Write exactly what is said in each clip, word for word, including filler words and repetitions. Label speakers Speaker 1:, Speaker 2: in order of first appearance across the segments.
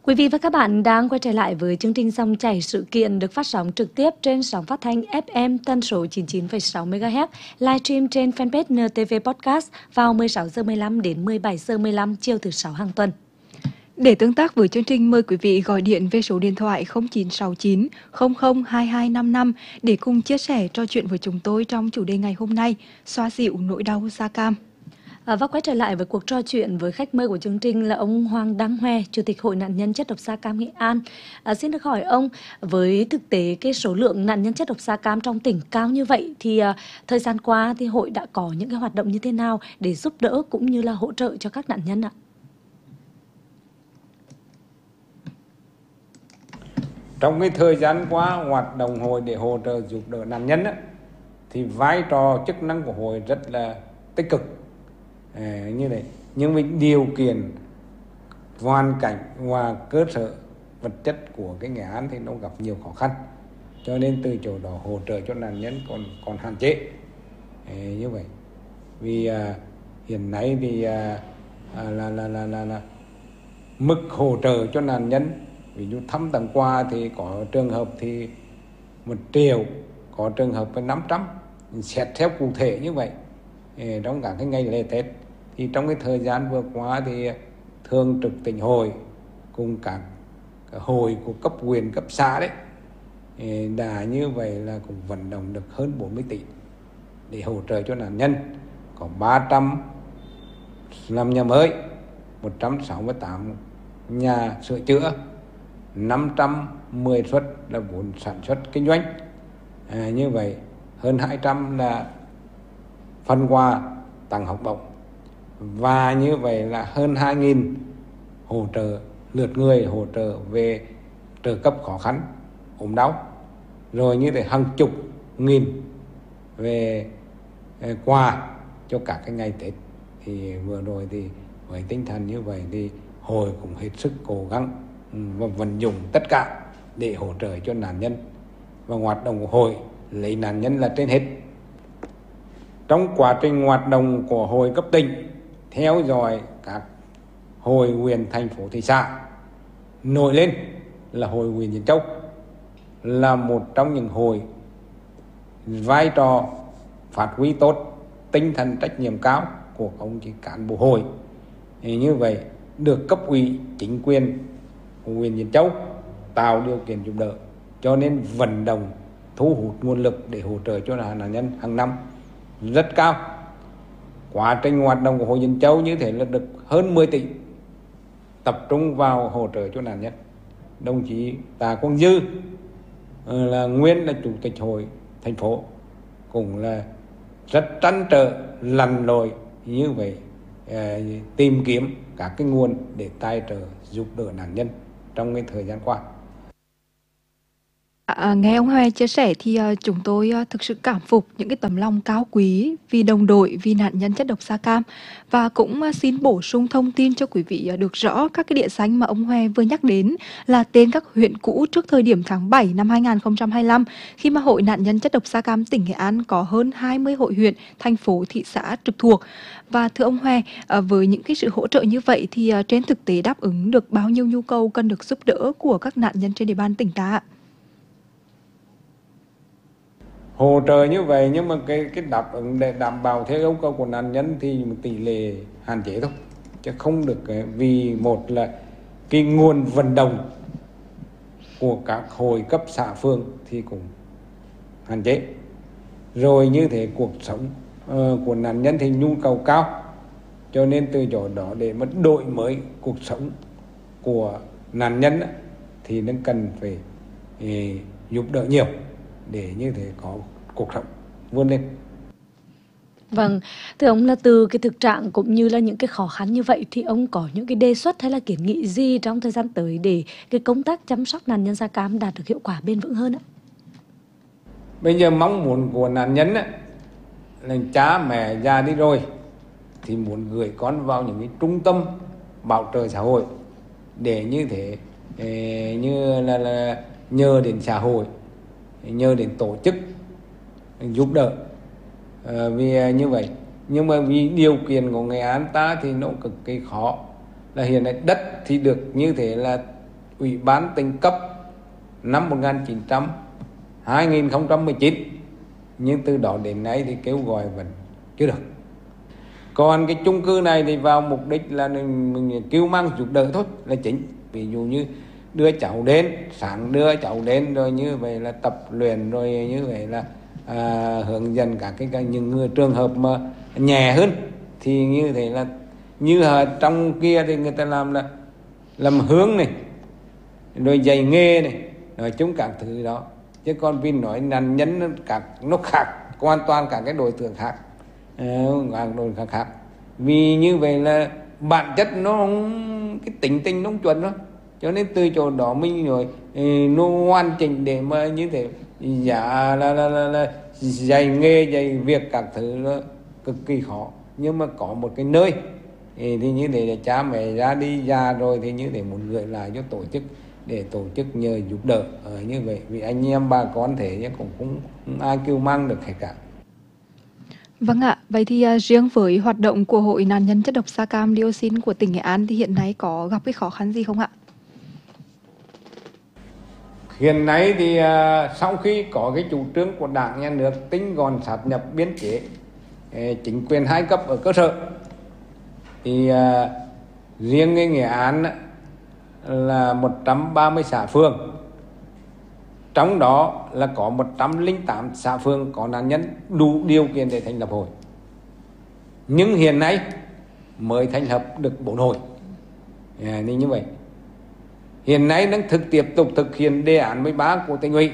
Speaker 1: Quý vị và các bạn đang quay trở lại với chương trình Dòng chảy sự kiện được phát sóng trực tiếp trên sóng phát thanh ép em tần số chín mươi chín phẩy sáu mê ga héc, livestream trên fanpage en tê vê Podcast vào mười sáu giờ mười lăm đến mười bảy giờ mười lăm chiều thứ sáu hàng tuần.
Speaker 2: Để tương tác với chương trình, mời quý vị gọi điện về số điện thoại không chín sáu chín không không hai hai năm năm để cùng chia sẻ trò chuyện với chúng tôi trong chủ đề ngày hôm nay, xoa dịu nỗi đau da cam.
Speaker 1: À, và quay trở lại với cuộc trò chuyện với khách mời của chương trình là ông Hoàng Đăng Hoe, Chủ tịch Hội nạn nhân chất độc da cam Nghệ An. À, xin được hỏi ông, với thực tế cái số lượng nạn nhân chất độc da cam trong tỉnh cao như vậy thì à, thời gian qua thì hội đã có những cái hoạt động như thế nào để giúp đỡ cũng như là hỗ trợ cho các nạn nhân ạ?
Speaker 3: Trong cái thời gian qua, hoạt động hội để hỗ trợ giúp đỡ nạn nhân á, thì vai trò chức năng của hội rất là tích cực à, như này. Nhưng với điều kiện hoàn cảnh và cơ sở vật chất của cái Nghệ An thì nó gặp nhiều khó khăn, cho nên từ chỗ đó hỗ trợ cho nạn nhân còn còn hạn chế à, như vậy. Vì à, hiện nay thì à, à, là, là, là, là, là mức hỗ trợ cho nạn nhân, ví dụ thăm tặng quà thì có trường hợp thì một triệu, có trường hợp với năm trăm, xét theo cụ thể như vậy. Trong cả cái ngày lễ Tết thì trong cái thời gian vừa qua thì thường trực tỉnh hội cùng các hội của cấp huyện cấp xã đấy đã như vậy là cũng vận động được hơn bốn mươi tỷ để hỗ trợ cho nạn nhân. Có ba trăm làm nhà mới, một trăm sáu mươi tám nhà sửa chữa, năm trăm mười suất là vốn sản xuất kinh doanh à, như vậy hơn hai trăm là phần quà tặng học bổng, và như vậy là hơn hai nghìn hỗ trợ lượt người hỗ trợ về trợ cấp khó khăn ốm đau, rồi như thế hàng chục nghìn về quà cho cả cái ngày Tết. Thì vừa rồi thì với tinh thần như vậy thì hội cũng hết sức cố gắng và vận dụng tất cả để hỗ trợ cho nạn nhân, và hoạt động của hội lấy nạn nhân là trên hết. Trong quá trình hoạt động của hội cấp tỉnh, theo dõi các hội huyện, thành phố, thị xã, nổi lên là hội huyện Diễn Châu là một trong những hội vai trò phát huy tốt tinh thần trách nhiệm cao của ông chỉ cán bộ hội. Như vậy được cấp ủy chính quyền của huyện Diễn Châu tạo điều kiện giúp đỡ, cho nên vận động thu hút nguồn lực để hỗ trợ cho nạn nhân hàng năm rất cao. Quá trình hoạt động của hội Diễn Châu như thế là được hơn mười tỷ tập trung vào hỗ trợ cho nạn nhân. Đồng chí Tạ Quang Dư là nguyên là chủ tịch hội thành phố cũng là rất trăn trở lặn lội như vậy, tìm kiếm các cái nguồn để tài trợ giúp đỡ nạn nhân trong cái thời gian qua.
Speaker 2: À, nghe ông Hoe chia sẻ thì uh, chúng tôi uh, thực sự cảm phục những cái tấm lòng cao quý vì đồng đội, vì nạn nhân chất độc da cam, và cũng uh, xin bổ sung thông tin cho quý vị uh, được rõ các cái địa danh mà ông Hoe vừa nhắc đến là tên các huyện cũ trước thời điểm tháng bảy năm hai nghìn không trăm hai mươi lăm, khi mà Hội nạn nhân chất độc da cam tỉnh Nghệ An có hơn hai mươi hội huyện, thành phố, thị xã trực thuộc. Và thưa ông Hoe, uh, với những cái sự hỗ trợ như vậy thì uh, trên thực tế đáp ứng được bao nhiêu nhu cầu cần được giúp đỡ của các nạn nhân trên địa bàn tỉnh ta ạ?
Speaker 3: Hỗ trợ như vậy nhưng mà cái cái đáp ứng để đảm bảo theo yêu cầu của nạn nhân thì tỷ lệ hạn chế thôi, chứ không được, vì một là cái nguồn vận động của các hội cấp xã phường thì cũng hạn chế, rồi như thế cuộc sống uh, của nạn nhân thì nhu cầu cao, cho nên từ chỗ đó để mà đổi mới cuộc sống của nạn nhân thì nó cần phải eh, giúp đỡ nhiều để như thế có cuộc sống vươn lên.
Speaker 1: Vâng, thưa ông, là từ cái thực trạng cũng như là những cái khó khăn như vậy thì ông có những cái đề xuất hay là kiến nghị gì trong thời gian tới để cái công tác chăm sóc nạn nhân da cam đạt được hiệu quả bền vững hơn ạ?
Speaker 3: Bây giờ mong muốn của nạn nhân á, là cha mẹ già đi rồi thì muốn gửi con vào những cái trung tâm bảo trợ xã hội để như thế như là, là nhờ đến xã hội, nhờ đến tổ chức giúp đỡ, à, vì như vậy. Nhưng mà vì điều kiện của Nghệ An ta thì nó cực kỳ khó, là hiện nay đất thì được như thế là ủy ban tỉnh cấp năm một nghìn chín trăm hai nghìn không trăm mười chín, nhưng từ đó đến nay thì kêu gọi vẫn chưa được. Còn cái chung cư này thì vào mục đích là mình kêu mang giúp đỡ thôi là chính. Ví dụ như đưa cháu đến, sáng đưa cháu đến rồi như vậy là tập luyện, rồi như vậy là à, hướng dẫn cả cái, cái những người trường hợp mà nhẹ hơn thì như thế là như ở trong kia thì người ta làm là làm hướng này, rồi dạy nghề này, nói chung các thứ đó. Chứ còn vì nói nạn nhân nó, các, nó khác, hoàn toàn cả cái đối tượng khác, các đối tượng khác. Vì như vậy là bản chất nó không, cái tính tình nó không chuẩn đó. Cho nên từ chỗ đó mình rồi nó hoàn chỉnh để mà như thế giả là, là, là, là dạy nghề, dạy việc các thứ nó cực kỳ khó. Nhưng mà có một cái nơi thì như thế là cha mẹ ra đi già rồi thì như thế muốn gửi lại cho tổ chức để tổ chức nhờ giúp đỡ ở như vậy. Vì anh em bà con thế chứ cũng không, không ai kêu mang được hết cả.
Speaker 2: Vâng ạ, vậy thì uh, riêng với hoạt động của Hội nạn nhân chất độc da cam dioxin của tỉnh Nghệ An thì hiện nay có gặp cái khó khăn gì không ạ?
Speaker 3: Hiện nay thì uh, sau khi có cái chủ trương của Đảng, Nhà nước tinh gọn sáp nhập biên chế eh, chính quyền hai cấp ở cơ sở thì uh, riêng cái Nghệ An là một trăm ba mươi xã phường, trong đó là có một trăm lẻ tám xã phường có nạn nhân đủ điều kiện để thành lập hội. Nhưng hiện nay mới thành lập được bốn hội. À, nên như vậy hiện nay đang thực tiếp tục thực hiện đề án mười ba của tỉnh ủy,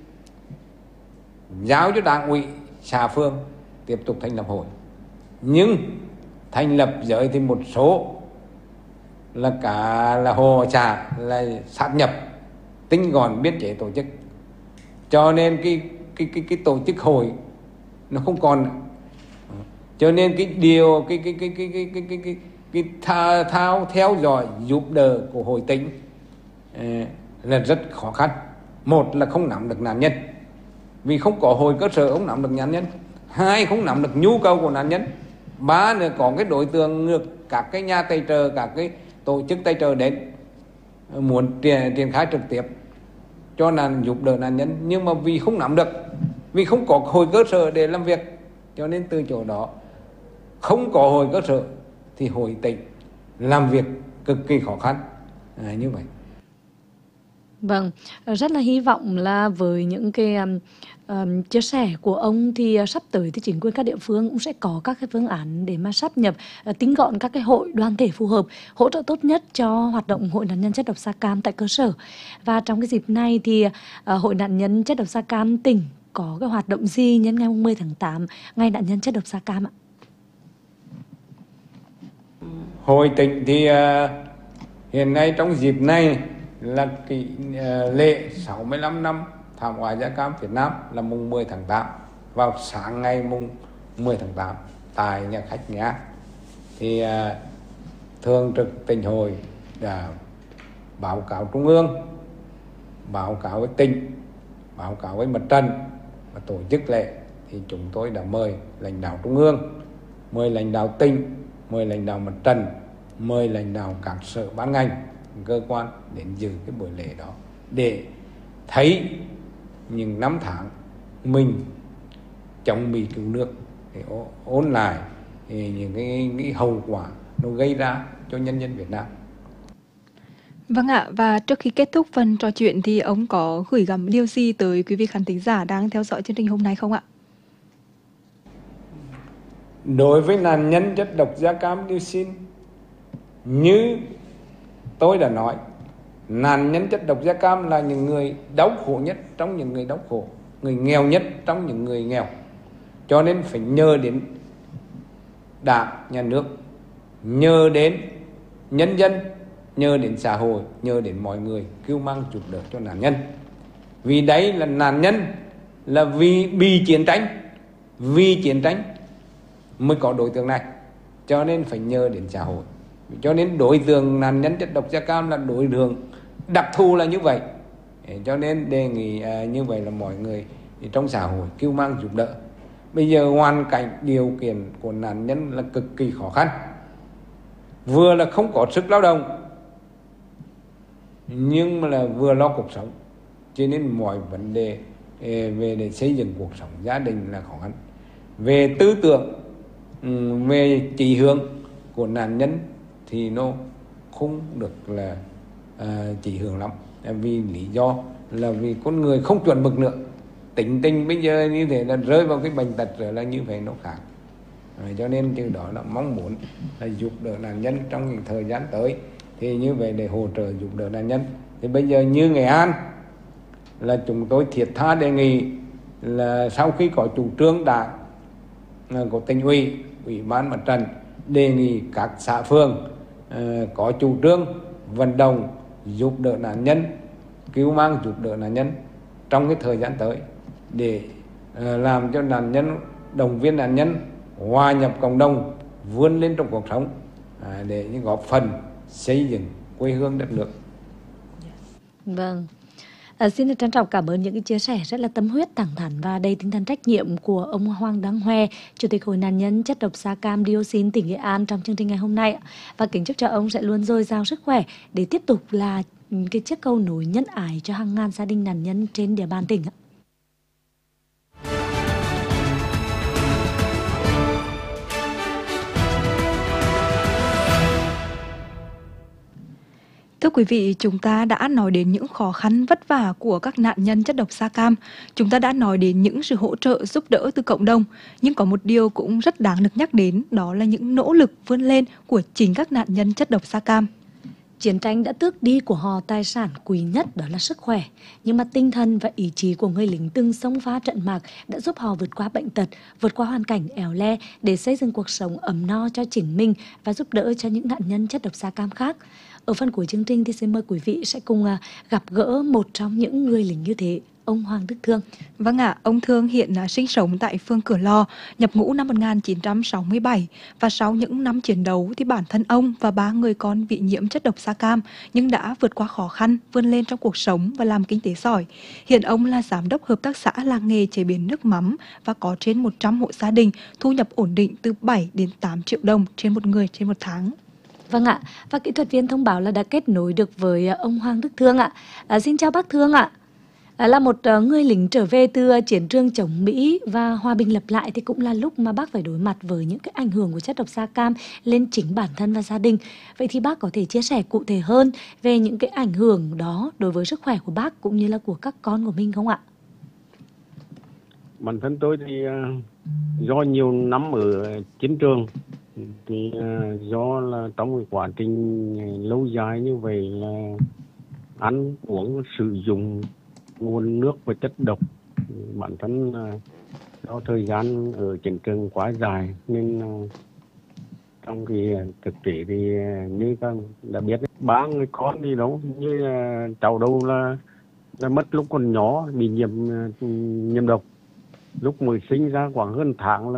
Speaker 3: giao cho đảng ủy xã phường tiếp tục thành lập hội. Nhưng thành lập giới thì một số là cả là hồ xã là sát nhập tinh gọn biên chế tổ chức, cho nên cái cái cái cái tổ chức hội nó không còn. Cho nên cái điều cái cái cái cái cái cái cái cái, cái tha, thao theo dõi giúp đỡ của hội tỉnh là rất khó khăn. Một là không nắm được nạn nhân, vì không có hội cơ sở không nắm được nạn nhân. Hai, không nắm được nhu cầu của nạn nhân. Ba nữa có cái đối tượng ngược các cái nhà tài trợ, các cái tổ chức tài trợ đến muốn triển, triển khai trực tiếp cho nạn giúp đỡ nạn nhân, nhưng mà vì không nắm được, vì không có hội cơ sở để làm việc, cho nên từ chỗ đó không có hội cơ sở thì hội tỉnh làm việc cực kỳ khó khăn. À, như vậy.
Speaker 1: Vâng, rất là hy vọng là với những cái um, um, chia sẻ của ông thì uh, sắp tới thì chính quyền các địa phương cũng sẽ có các cái phương án để mà sáp nhập, uh, tinh gọn các cái hội đoàn thể phù hợp, hỗ trợ tốt nhất cho hoạt động Hội nạn nhân chất độc da cam tại cơ sở. Và trong cái dịp này thì uh, Hội nạn nhân chất độc da cam tỉnh có cái hoạt động gì nhân ngày mười tháng tám, ngày nạn nhân chất độc da cam ạ?
Speaker 3: Hội tỉnh thì uh, hiện nay trong dịp này là kỷ uh, lễ sáu mươi lăm năm thảm họa da cam Việt Nam là mùng mười tháng tám, vào sáng ngày mùng mười tháng tám tại nhà khách Nghệ An. Thì uh, thường trực tỉnh hội đã báo cáo trung ương, báo cáo với tỉnh, báo cáo với mặt trận và tổ chức lễ. Thì chúng tôi đã mời lãnh đạo trung ương, mời lãnh đạo tỉnh, mời lãnh đạo mặt trận, mời lãnh đạo các sở ban ngành, cơ quan đến dự cái buổi lễ đó để thấy những năm tháng mình chống Mỹ cứu nước, để ôn lại những cái, cái hậu quả nó gây ra cho nhân dân Việt Nam.
Speaker 2: Vâng ạ, và trước khi kết thúc phần trò chuyện thì ông có gửi gắm điều gì tới quý vị khán thính giả đang theo dõi chương trình hôm nay không ạ?
Speaker 3: Đối với nạn nhân chất độc da cam dioxin, như tôi đã nói, nạn nhân chất độc da cam là những người đau khổ nhất trong những người đau khổ, người nghèo nhất trong những người nghèo. Cho nên phải nhờ đến Đảng, Nhà nước, nhờ đến nhân dân, nhờ đến xã hội, nhờ đến mọi người cứu mang giúp đỡ cho nạn nhân. Vì đấy là nạn nhân là vì bị chiến tranh, vì chiến tranh mới có đối tượng này, cho nên phải nhờ đến xã hội. Cho nên đối tượng nạn nhân chất độc da cam là đối tượng đặc thù là như vậy. Cho nên đề nghị uh, như vậy là mọi người trong xã hội cứu mang giúp đỡ. Bây giờ hoàn cảnh điều kiện của nạn nhân là cực kỳ khó khăn, vừa là không có sức lao động, nhưng mà là vừa lo cuộc sống, cho nên mọi vấn đề về để xây dựng cuộc sống gia đình là khó khăn. Về tư tưởng, về chỉ hướng của nạn nhân thì nó không được là à, chỉ hướng lắm, vì lý do là vì con người không chuẩn mực nữa, tính tình bây giờ như thế là rơi vào cái bệnh tật rồi là như vậy nó khác. À, cho nên từ đó là mong muốn là giúp đỡ nạn nhân trong những thời gian tới, thì như vậy để hỗ trợ giúp đỡ nạn nhân. Thì bây giờ như Nghệ An là chúng tôi thiết tha đề nghị là sau khi có chủ trương đảng của tỉnh ủy, ủy ban mặt trận, đề nghị các xã phường uh, có chủ trương vận động giúp đỡ nạn nhân, cứu mang giúp đỡ nạn nhân trong cái thời gian tới, để uh, làm cho nạn nhân, động viên nạn nhân hòa nhập cộng đồng, vươn lên trong cuộc sống, uh, để góp phần xây dựng quê hương đất nước.
Speaker 1: Vâng. À, xin được trân trọng cảm ơn những cái chia sẻ rất là tâm huyết, thẳng thắn và đầy tinh thần trách nhiệm của ông Hoàng Đăng Hoe, Chủ tịch Hội nạn nhân chất độc da cam dioxin tỉnh Nghệ An trong chương trình ngày hôm nay. Và kính chúc cho ông sẽ luôn dồi dào sức khỏe để tiếp tục là cái chiếc cầu nối nhân ái cho hàng ngàn gia đình nạn nhân trên địa bàn tỉnh.
Speaker 2: Thưa quý vị, chúng ta đã nói đến những khó khăn vất vả của các nạn nhân chất độc da cam. Chúng ta đã nói đến những sự hỗ trợ giúp đỡ từ cộng đồng. Nhưng có một điều cũng rất đáng được nhắc đến, đó là những nỗ lực vươn lên của chính các nạn nhân chất độc da cam.
Speaker 1: Chiến tranh đã tước đi của họ tài sản quý nhất, đó là sức khỏe. Nhưng mà tinh thần và ý chí của người lính từng xông pha trận mạc đã giúp họ vượt qua bệnh tật, vượt qua hoàn cảnh éo le để xây dựng cuộc sống ấm no cho chính mình và giúp đỡ cho những nạn nhân chất độc da cam khác. Ở phần cuối chương trình thì xin mời quý vị sẽ cùng gặp gỡ một trong những người lính như thế, ông Hoàng Đức Thương.
Speaker 2: Vâng ạ, à, ông Thương hiện uh, sinh sống tại phường Cửa Lò, nhập ngũ năm một nghìn chín trăm sáu mươi bảy, và sau những năm chiến đấu thì bản thân ông và ba người con bị nhiễm chất độc da cam nhưng đã vượt qua khó khăn, vươn lên trong cuộc sống và làm kinh tế giỏi. Hiện ông là giám đốc hợp tác xã làng nghề chế biến nước mắm và có trên một trăm hộ gia đình, thu nhập ổn định từ bảy đến tám triệu đồng trên một người trên một tháng.
Speaker 1: Vâng ạ, và kỹ thuật viên thông báo là đã kết nối được với ông Hoàng Đức Thương ạ. À, xin chào bác Thương ạ. À, là một uh, người lính trở về từ uh, chiến trường chống Mỹ và hòa bình lập lại thì cũng là lúc mà bác phải đối mặt với những cái ảnh hưởng của chất độc da cam lên chính bản thân và gia đình. Vậy thì bác có thể chia sẻ cụ thể hơn về những cái ảnh hưởng đó đối với sức khỏe của bác cũng như là của các con của mình không ạ?
Speaker 4: Bản thân tôi thì uh, do nhiều năm ở chiến trường, thì uh, do là trong cái quá trình lâu dài như vậy là ăn uống sử dụng nguồn nước và chất độc, bản thân uh, do thời gian ở chiến trường quá dài nên uh, trong cái thực tế thì uh, như các đã biết ba người con đi đâu như uh, cháu đâu là là mất lúc còn nhỏ bị nhiễm uh, nhiễm độc, lúc mới sinh ra khoảng hơn tháng là